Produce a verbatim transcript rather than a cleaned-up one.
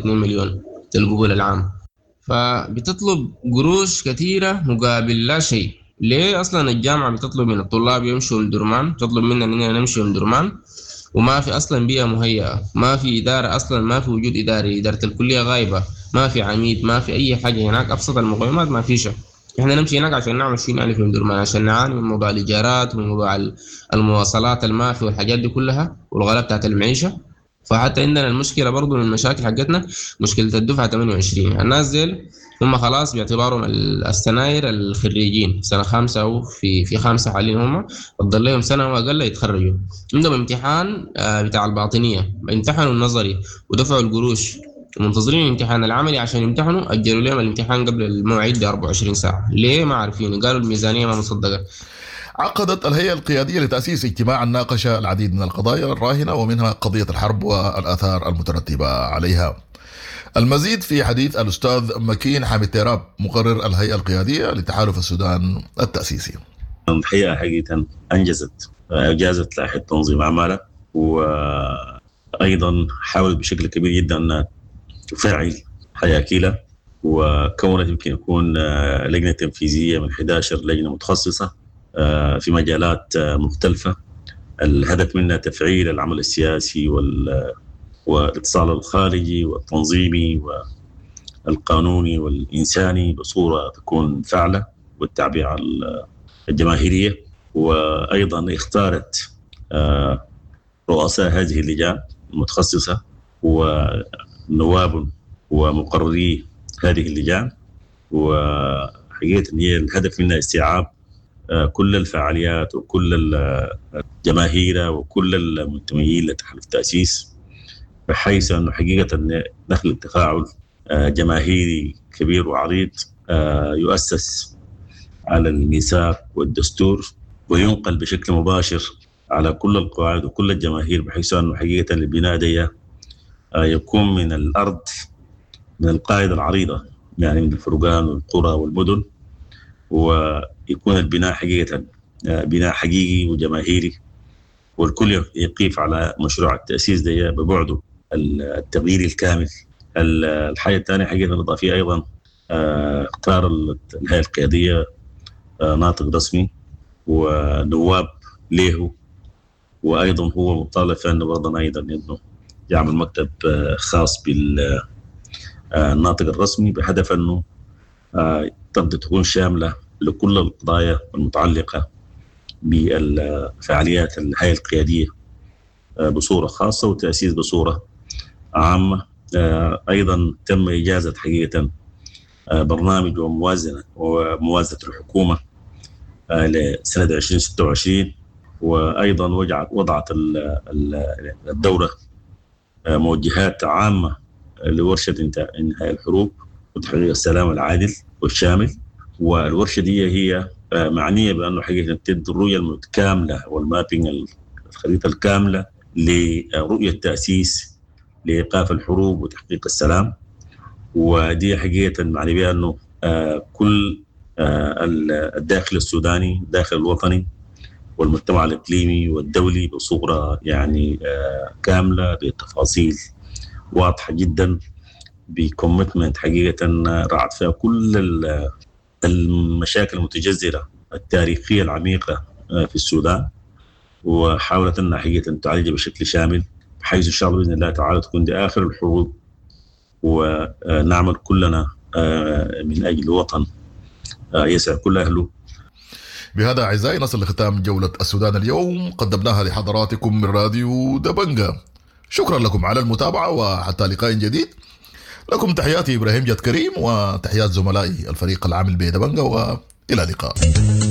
اثنين مليون القبول العام. فبتطلب قروش كثيرة مقابل لا شيء. ليه أصلا الجامعة بتطلب من الطلاب يمشوا لدرمان، تطلب منا إننا نمشي لدرمان، وما في أصلا بيئة مهيئة، ما في إدارة أصلا، ما في وجود إداري، إدارة الكلية غايبة، ما في عميد، ما في أي حاجة هناك. أبسط المقومات ما فيش. إحنا نمشي هناك عشان نعمل شيء يعني في درمان، عشان نعاني من موضوع الإيجارات ومن موضوع المواصلات الما في والحاجات دي كلها والغلاء بتاعت المعيشة. فحتى عندنا المشكلة برضو من المشاكل حقتنا مشكلة الدفعة ثمانية وعشرين. الناس ديل هم خلاص باعتبارهم السناير الخريجين سنة خامسة أو في في خامسة حاليا، هم فضل لهم سنة وأقل يتخرجوا. عندهم امتحان بتاع الباطنية، امتحنوا النظري ودفعوا القروش ومنتظرين الامتحان العملي عشان يمتحنوا، أجلوا لهم الامتحان قبل الموعد ب أربعة وعشرين ساعة. ليه؟ ما عارفين، قالوا الميزانية ما مصدقة. عقدت الهيئة القيادية لتأسيس اجتماعا ناقش العديد من القضايا الراهنة ومنها قضية الحرب والآثار المترتبة عليها. المزيد في حديث الأستاذ مكين حامد تيراب مقرر الهيئة القيادية لتحالف السودان التأسيسي. الحقيقة حقيقة أنجزت أجازت لائحة تنظيم أعمالها، وأيضا حاولت بشكل كبير جدا أن تفعل حياكيلة، وكونت يمكن يكون لجنة تنفيذية من إحدى عشرة لجنة متخصصة في مجالات مختلفة. الهدف منها تفعيل العمل السياسي والاتصال الخارجي والتنظيمي والقانوني والإنساني بصورة تكون فعلة، والتعبير الجماهيرية. وأيضا اختارت رؤساء هذه اللجان المتخصصة ونواب ومقرري هذه اللجان، وحقيقة هي الهدف منها استيعاب كل الفعاليات وكل الجماهير وكل المنتمين لتحالف التأسيس، بحيث أنه حقيقة نخلق تفاعل جماهيري كبير وعريض يؤسس على الميثاق والدستور، وينقل بشكل مباشر على كل القواعد وكل الجماهير، بحيث أنه حقيقة البناء دي يكون من الأرض، من القاعدة العريضة، يعني من الفرقان والقرى والمدن، ويكون البناء حقيقة بناء حقيقي وجماهيري، والكل يقيف على مشروع التأسيس ده ببعده التغيير الكامل. الحاجة الثانية حقيقة الإضافية أيضا اختار الهيئة القيادية ناطق رسمي ونواب له، وأيضا هو مطالب أنه برضه أيضا أنه يعمل مكتب خاص بالناطق الرسمي، بهدف أنه تبدأ تكون شاملة لكل القضايا المتعلقة بالفعاليات الهيئة القيادية بصورة خاصة وتأسيس بصورة عامة. أيضا تم إجازة حقيقة برنامج وموازنة وموازنة الحكومة لسنة عشرين ستة وعشرين، وأيضا وضعت الدورة موجهات عامة لورشة انهاء الحروب وتحقيق السلام العادل والشامل. والورشة دي هي معنية بأنه حقيقة تدي الرؤية الكاملة والمابينج الخريطة الكاملة لرؤية التأسيس لإيقاف الحروب وتحقيق السلام. ودي حقيقة معني بها أنه كل الداخل السوداني، الداخل الوطني والمجتمع الإقليمي والدولي بصورة يعني كاملة بتفاصيل واضحة جدا، بكوميتمنت حقيقة رعت فيها كل المشاكل المتجذرة التاريخية العميقة في السودان، وحاولت أنها حقيقة تعالجها بشكل شامل، بحيث إن شاء الله بإذن الله تعالى تكون دي آخر الحروب، ونعمل كلنا من أجل وطن يسع كل أهله. بهذا أعزائي نصل لختام جولة السودان اليوم، قدمناها لحضراتكم من راديو دبنجة. شكرا لكم على المتابعة، وحتى لقاء جديد. لكم تحياتي إبراهيم جد كريم، وتحيات زملائي الفريق العامل بدبنجة، وإلى اللقاء.